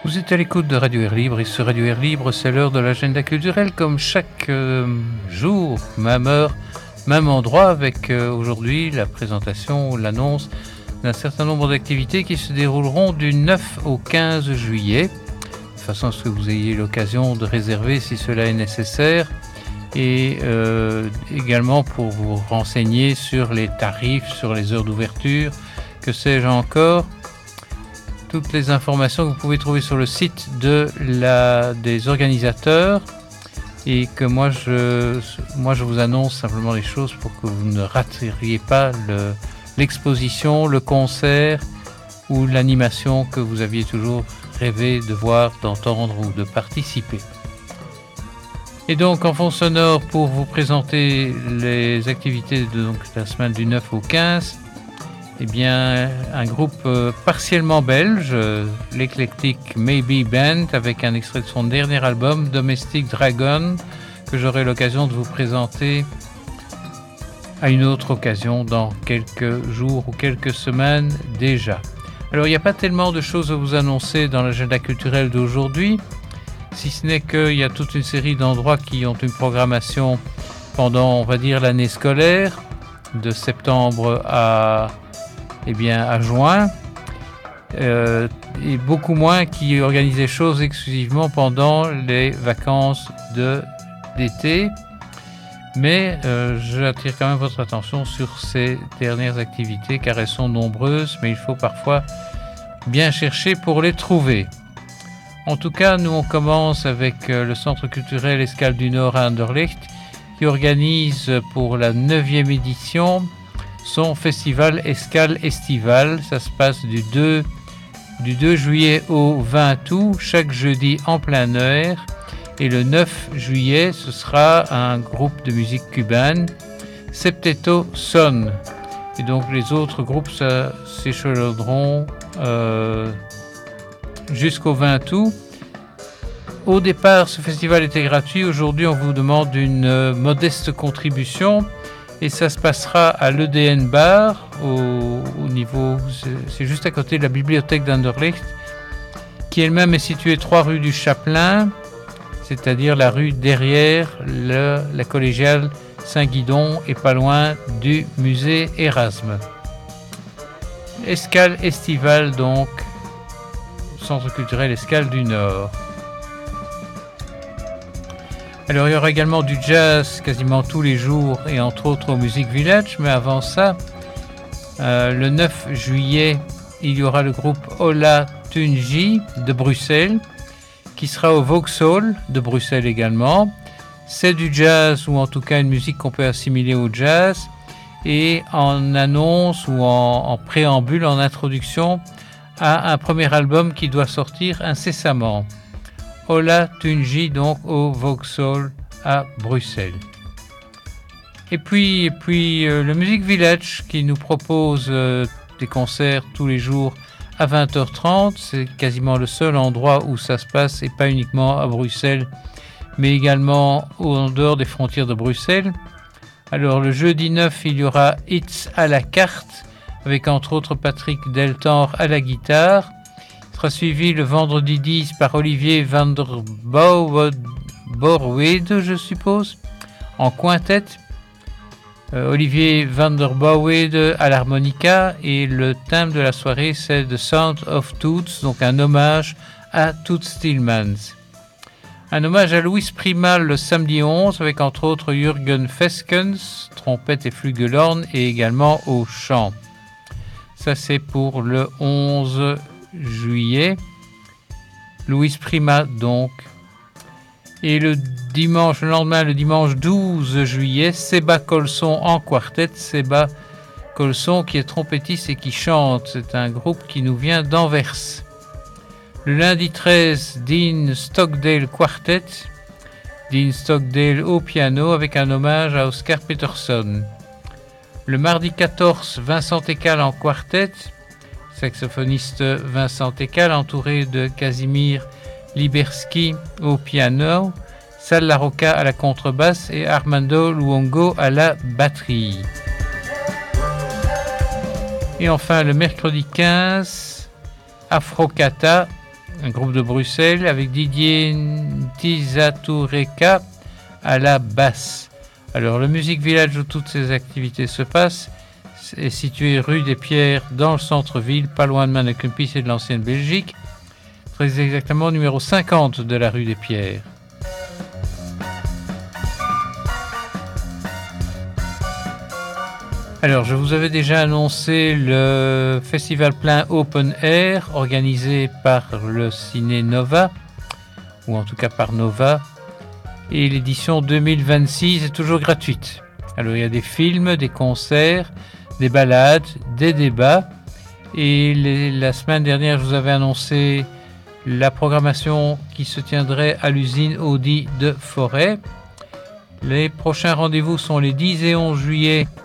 Vous êtes à l'écoute de Radio Air Libre et ce Radio Air Libre, c'est l'heure de l'agenda culturel comme chaque jour, même heure, même endroit avec aujourd'hui la présentation ou l'annonce d'un certain nombre d'activités qui se dérouleront du 9 au 15 juillet, de façon à ce que vous ayez l'occasion de réserver si cela est nécessaire et également pour vous renseigner sur les tarifs, sur les heures d'ouverture, que sais-je encore. Toutes les informations que vous pouvez trouver sur le site des organisateurs et que moi je vous annonce simplement les choses pour que vous ne rateriez pas l'exposition, le concert ou l'animation que vous aviez toujours rêvé de voir, d'entendre ou de participer. Et donc en fond sonore pour vous présenter les activités de la semaine du 9 au 15, eh bien, un groupe partiellement belge, l'Eclectic Maybe Band, avec un extrait de son dernier album, Domestic Dragon, que j'aurai l'occasion de vous présenter à une autre occasion dans quelques jours ou quelques semaines déjà. Alors, il n'y a pas tellement de choses à vous annoncer dans l'agenda culturel d'aujourd'hui, si ce n'est qu'il y a toute une série d'endroits qui ont une programmation pendant, on va dire, l'année scolaire, de septembre à juin, et beaucoup moins qui organisent des choses exclusivement pendant les vacances d'été. Mais j'attire quand même votre attention sur ces dernières activités car elles sont nombreuses, mais il faut parfois bien chercher pour les trouver. En tout cas, nous on commence avec le Centre culturel Escale du Nord à Anderlecht qui organise pour la 9e édition son festival Escale Estival. Ça se passe du 2 juillet au 20 août, chaque jeudi en plein air. Et le 9 juillet, ce sera un groupe de musique cubaine, Septeto Son. Et donc les autres groupes s'échelonneront jusqu'au 20 août. Au départ, ce festival était gratuit. Aujourd'hui, on vous demande une modeste contribution. Et ça se passera à l'EDN Bar, au niveau, c'est juste à côté de la bibliothèque d'Anderlecht, qui elle-même est située 3 rue du Chapelain, c'est-à-dire la rue derrière la collégiale Saint-Guidon et pas loin du musée Erasme. Escale Estival donc, Centre culturel Escale du Nord. Alors il y aura également du jazz quasiment tous les jours et entre autres au Music Village, mais avant ça, le 9 juillet, il y aura le groupe Ola Tunji de Bruxelles qui sera au Vauxhall de Bruxelles également. C'est du jazz ou en tout cas une musique qu'on peut assimiler au jazz et en annonce ou en préambule, en introduction à un premier album qui doit sortir incessamment. Ola Tunji donc au Vauxhall à Bruxelles. Et puis le Music Village qui nous propose des concerts tous les jours à 20h30. C'est quasiment le seul endroit où ça se passe et pas uniquement à Bruxelles mais également en dehors des frontières de Bruxelles. Alors le jeudi 9 il y aura Hits à la carte avec entre autres Patrick Deltor à la guitare. Sera suivi le vendredi 10 par Olivier van der Borwede, je suppose, en quintette. Olivier van der Borwede à l'harmonica et le thème de la soirée c'est The Sound of Toots, donc un hommage à Toots Thielemans. Un hommage à Louis Primal le samedi 11 avec entre autres Jürgen Feskens, trompette et flugelhorn et également au chant. Ça c'est pour le 11 juillet, Louis Prima donc. Et le lendemain, le dimanche 12 juillet, Seba Colson en quartet. Seba Colson qui est trompettiste et qui chante. C'est un groupe qui nous vient d'Anvers. Le lundi 13, Dean Stockdale Quartet. Dean Stockdale au piano avec un hommage à Oscar Peterson. Le mardi 14, Vincent Ekal en quartet. Saxophoniste Vincent Ekal entouré de Casimir Liberski au piano, Sal Larocca à la contrebasse et Armando Luongo à la batterie. Et enfin le mercredi 15, Afrocata un groupe de Bruxelles, avec Didier Ntizatoureka à la basse. Alors, le Music Village où toutes ces activités se passent est situé rue des Pierres, dans le centre-ville, pas loin de Manneken-Pis et de l'ancienne Belgique, très exactement numéro 50 de la rue des Pierres. Alors, je vous avais déjà annoncé le festival plein Open Air organisé par le Ciné Nova, ou en tout cas par Nova, et l'édition 2026 est toujours gratuite. Alors, il y a des films, des concerts, des balades, des débats, et la semaine dernière, je vous avais annoncé la programmation qui se tiendrait à l'usine Audi de Forêt. Les prochains rendez-vous sont les 10 et 11 juillet